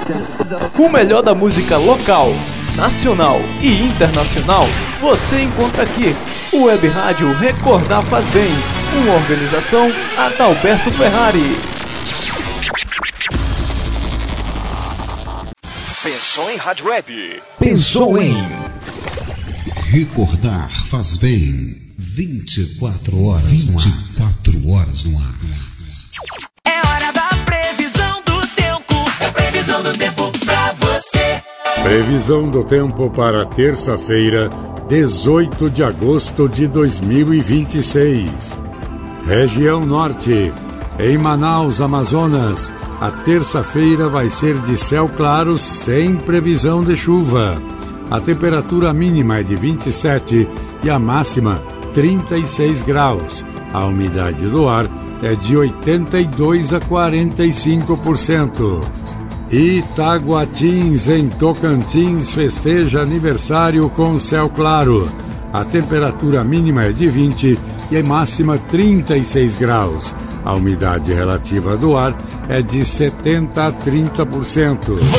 O melhor da música local, nacional e internacional você encontra aqui. O Web Rádio Recordar Faz Bem, uma organização Adalberto Ferrari. Pensou em Rádio Web? Pensou em Recordar Faz Bem. 24 horas 24 horas no ar. É hora da previsão do tempo. É previsão do tempo pra você. Previsão do tempo para terça-feira, 18 de agosto de 2026. Região Norte. Em Manaus, Amazonas, a terça-feira vai ser de céu claro sem previsão de chuva. A temperatura mínima é de 27 e a máxima 36 graus. A umidade do ar é de 82 a 45%. Itaguatins, em Tocantins, festeja aniversário com céu claro. A temperatura mínima é de 20 e a máxima 36 graus. A umidade relativa do ar é de 70 a 30%.